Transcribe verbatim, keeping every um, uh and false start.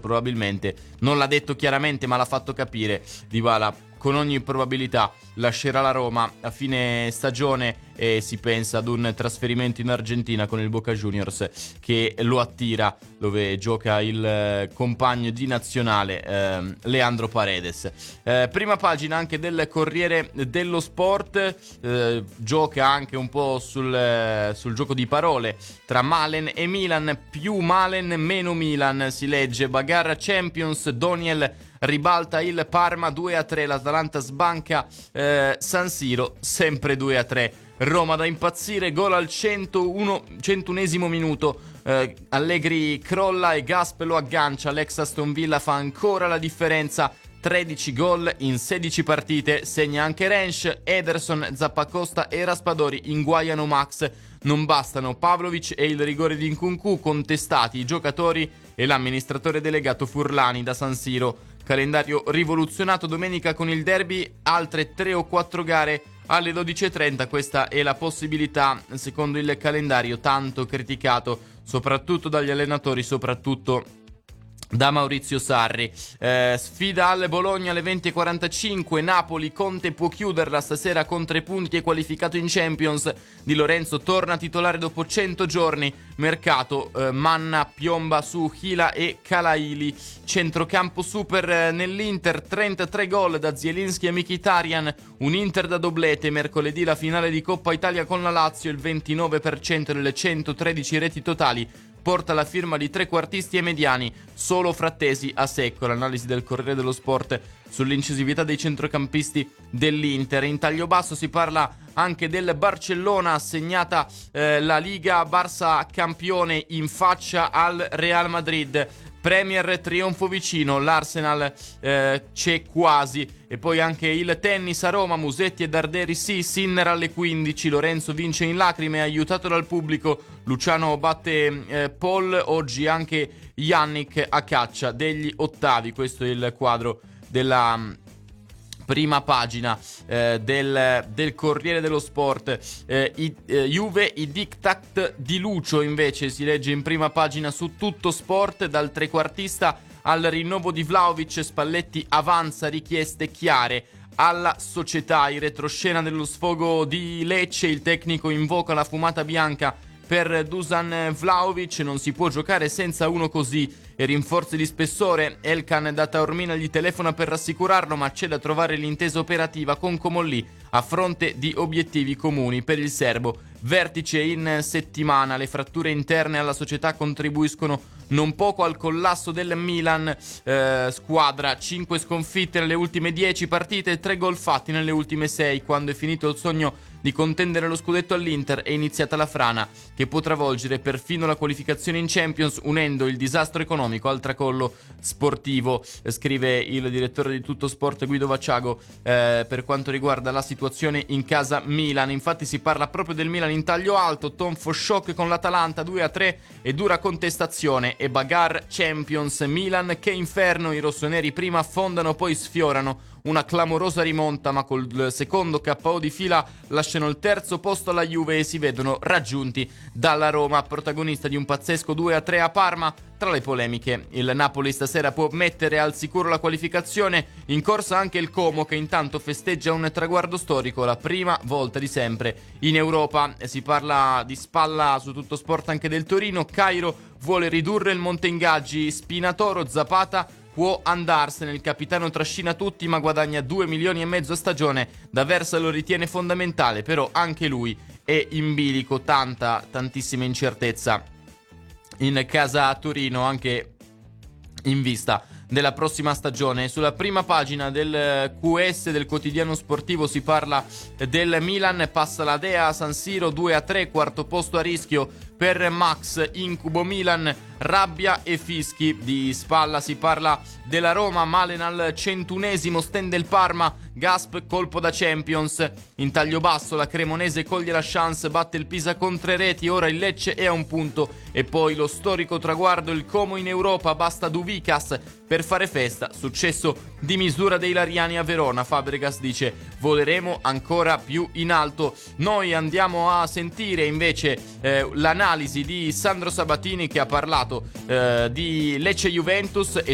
probabilmente, non l'ha detto chiaramente ma l'ha fatto capire, Dybala con ogni probabilità lascerà la Roma a fine stagione e si pensa ad un trasferimento in Argentina con il Boca Juniors che lo attira, dove gioca il compagno di nazionale eh, Leandro Paredes. Eh, prima pagina anche del Corriere dello Sport, eh, gioca anche un po' sul, sul gioco di parole tra Malen e Milan, più Malen meno Milan, si legge Bagarra Champions, Doniel ribalta il Parma due a tre, l'Atalanta sbanca eh, San Siro, sempre due a tre. Roma da impazzire, gol al centouno, centunesimo minuto, eh, Allegri crolla e Gasp lo aggancia, l'ex Aston Villa fa ancora la differenza, tredici gol in sedici partite, segna anche Rensch, Ederson, Zappacosta e Raspadori inguaiano Max, non bastano Pavlovic e il rigore di Nkunku, contestati i giocatori e l'amministratore delegato Furlani da San Siro. Calendario rivoluzionato domenica con il derby, altre tre o quattro gare alle dodici e trenta, questa è la possibilità secondo il calendario tanto criticato soprattutto dagli allenatori, soprattutto da Maurizio Sarri. Eh, sfida al Bologna alle venti e quarantacinque, Napoli, Conte può chiuderla stasera con tre punti e qualificato in Champions. Di Lorenzo torna titolare dopo cento giorni, mercato, eh, Manna piomba su Hila e Kalaili. Centrocampo super eh, nell'Inter, trentatré gol da Zielinski e Mkhitaryan, un Inter da doblete, mercoledì la finale di Coppa Italia con la Lazio, il ventinove per cento delle centotredici reti totali porta la firma di trequartisti e mediani, solo Frattesi a secco. L'analisi del Corriere dello Sport sull'incisività dei centrocampisti dell'Inter. In taglio basso si parla anche del Barcellona, assegnata eh, la Liga, Barça campione in faccia al Real Madrid. Premier trionfo vicino, l'Arsenal eh, c'è quasi. E poi anche il tennis a Roma, Musetti e Darderi sì, Sinner alle quindici, Lorenzo vince in lacrime aiutato dal pubblico, Luciano batte eh, Paul, oggi anche Yannick a caccia degli ottavi. Questo è il quadro della prima pagina eh, del, del Corriere dello Sport. eh, i, eh, Juve, i diktat di Lucio invece si legge in prima pagina su Tutto Sport, dal trequartista al rinnovo di Vlahovic, Spalletti avanza richieste chiare alla società. In retroscena dello sfogo di Lecce, il tecnico invoca la fumata bianca per Dusan Vlahovic, non si può giocare senza uno così. E rinforzi di spessore, Elkan da Taormina gli telefona per rassicurarlo, ma c'è da trovare l'intesa operativa con Comolli a fronte di obiettivi comuni per il serbo. Vertice in settimana, le fratture interne alla società contribuiscono non poco al collasso del Milan, eh, squadra cinque sconfitte nelle ultime dieci partite e tre gol fatti nelle ultime sei. Quando è finito il sogno di contendere lo scudetto all'Inter è iniziata la frana che può travolgere perfino la qualificazione in Champions, unendo il disastro economico al tracollo sportivo, scrive il direttore di Tutto Sport Guido Vacciago eh, per quanto riguarda la situazione in casa Milan. Infatti si parla proprio del Milan in taglio alto, tonfo shock con l'Atalanta due a tre e dura contestazione e bagarre Champions. Milan che inferno, i rossoneri prima affondano poi sfiorano, una clamorosa rimonta, ma col secondo K O di fila lasciano il terzo posto alla Juve e si vedono raggiunti dalla Roma, protagonista di un pazzesco due a tre a Parma. Tra le polemiche, il Napoli stasera può mettere al sicuro la qualificazione, in corsa anche il Como che intanto festeggia un traguardo storico, la prima volta di sempre in Europa. Si parla di spalla su Tutto Sport anche del Torino, Cairo vuole ridurre il monte ingaggi, Spinatoro, Zapata può andarsene, il capitano trascina tutti ma guadagna due milioni e mezzo a stagione, D'Aversa lo ritiene fondamentale, però anche lui è in bilico, tanta, tantissima incertezza in casa a Torino anche in vista della prossima stagione. Sulla prima pagina del Q S del quotidiano sportivo si parla del Milan, passa la Dea a San Siro due a tre, quarto posto a rischio per Max, incubo Milan, rabbia e fischi. Di spalla si parla della Roma, Malen al centunesimo stende il Parma, Gasp colpo da Champions. In taglio basso la Cremonese coglie la chance, batte il Pisa con tre reti, ora il Lecce è a un punto e poi lo storico traguardo, il Como in Europa, basta Duvikas per fare festa, successo di misura dei Lariani a Verona. Fabregas dice voleremo ancora più in alto. Noi andiamo a sentire invece eh, l'analisi di Sandro Sabatini che ha parlato eh, di Lecce Juventus e